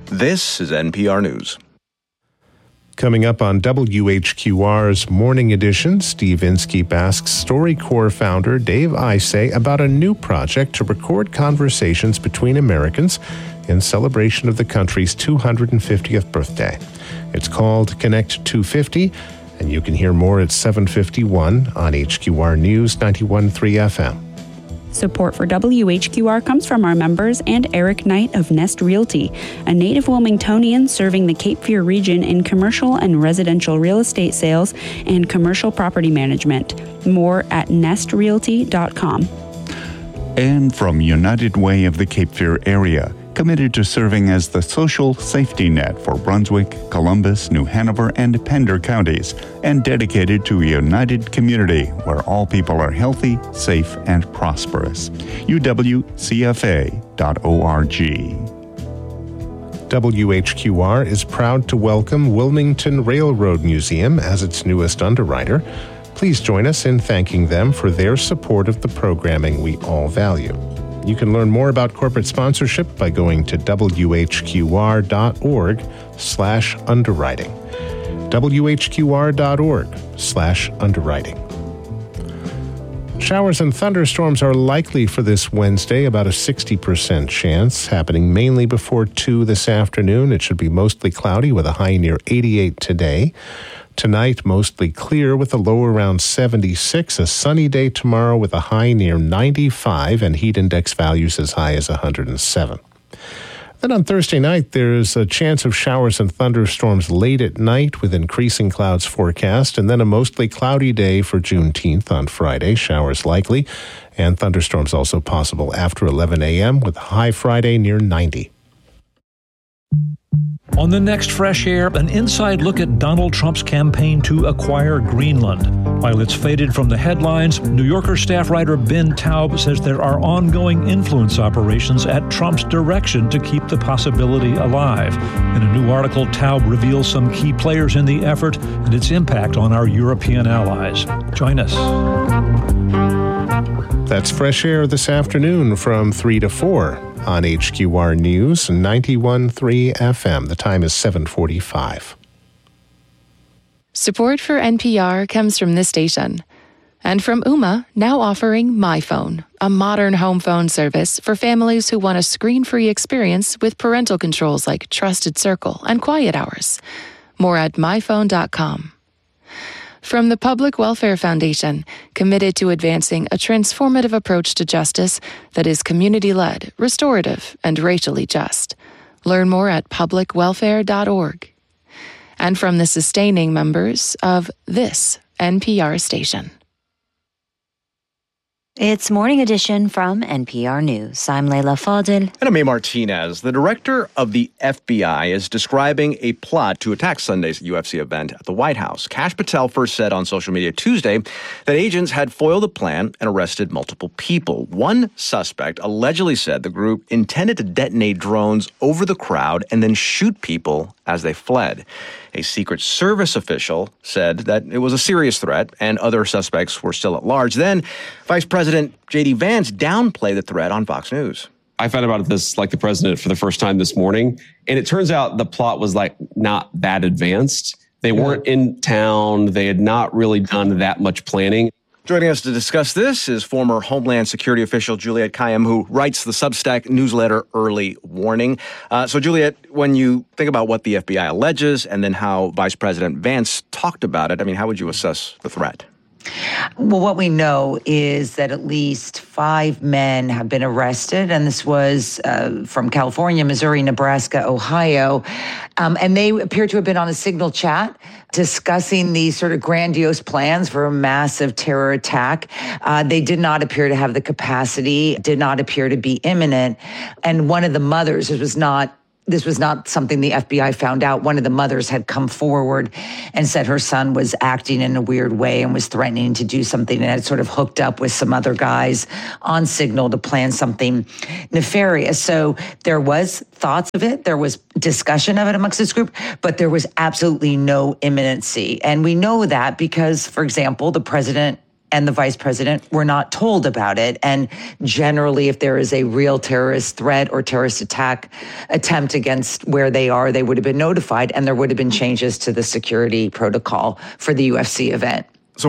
This is NPR News. Coming up on WHQR's Morning Edition, Steve Inskeep asks StoryCorps founder Dave Isay about a new project to record conversations between Americans in celebration of the country's 250th birthday. It's called Connect 250, and you can hear more at 7:51 on HQR News 91.3 FM. Support for WHQR comes from our members and Eric Knight of Nest Realty, a native Wilmingtonian serving the Cape Fear region in commercial and residential real estate sales and commercial property management. More at nestrealty.com. And from United Way of the Cape Fear area, committed to serving as the social safety net for Brunswick, Columbus, New Hanover, and Pender counties, and dedicated to a united community where all people are healthy, safe, and prosperous. uwcfa.org. WHQR is proud to welcome Wilmington Railroad Museum as its newest underwriter. Please join us in thanking them for their support of the programming we all value. You can learn more about corporate sponsorship by going to whqr.org/underwriting. whqr.org/underwriting. Showers and thunderstorms are likely for this Wednesday, about a 60% chance, happening mainly before 2 this afternoon. It should be mostly cloudy with a high near 88 today. Tonight, mostly clear with a low around 76. A sunny day tomorrow with a high near 95 and heat index values as high as 107. Then on Thursday night, there's a chance of showers and thunderstorms late at night with increasing clouds forecast, and then a mostly cloudy day for Juneteenth on Friday. Showers likely, and thunderstorms also possible after 11 a.m. with a high Friday near 90. On the next Fresh Air, an inside look at Donald Trump's campaign to acquire Greenland. While it's faded from the headlines, New Yorker staff writer Ben Taub says there are ongoing influence operations at Trump's direction to keep the possibility alive. In a new article, Taub reveals some key players in the effort and its impact on our European allies. Join us. That's Fresh Air this afternoon from 3 to 4 on HQR News 91.3 FM. The time is 7:45. Support for NPR comes from this station and from Ooma, now offering MyPhone, a modern home phone service for families who want a screen-free experience with parental controls like Trusted Circle and Quiet Hours. More at myphone.com. From the Public Welfare Foundation, committed to advancing a transformative approach to justice that is community-led, restorative, and racially just. Learn more at publicwelfare.org. And from the sustaining members of this NPR station. It's Morning Edition from NPR News. I'm Leila Fadel. And I'm A. Martinez. The director of the FBI is describing a plot to attack Sunday's UFC event at the White House. Kash Patel first said on social media Tuesday that agents had foiled the plan and arrested multiple people. One suspect allegedly said the group intended to detonate drones over the crowd and then shoot people as they fled. A Secret Service official said that it was a serious threat and other suspects were still at large. Then Vice President J.D. Vance downplayed the threat on Fox News. I found out about this like the president for the first time this morning, and it turns out the plot was like not that advanced. They weren't in town. They had not really done that much planning. Joining us to discuss this is former Homeland Security official Juliette Kayyem, who writes the Substack newsletter Early Warning. So, Juliette, when you think about what the FBI alleges and then how Vice President Vance talked about it, I mean, how would you assess the threat? Well, what we know is that at least 5 men have been arrested, and this was from California, Missouri, Nebraska, Ohio, and they appear to have been on a Signal chat discussing these sort of grandiose plans for a massive terror attack. They did not appear to have the capacity, did not appear to be imminent, and one of the mothers, this was not something the FBI found out. One of the mothers had come forward and said her son was acting in a weird way and was threatening to do something and had sort of hooked up with some other guys on Signal to plan something nefarious. So there was thoughts of it. There was discussion of it amongst this group, but there was absolutely no imminency. And we know that because, for example, the president and the vice president were not told about it. And generally, if there is a real terrorist threat or terrorist attempt against where they are, they would have been notified, and there would have been changes to the security protocol for the UFC event.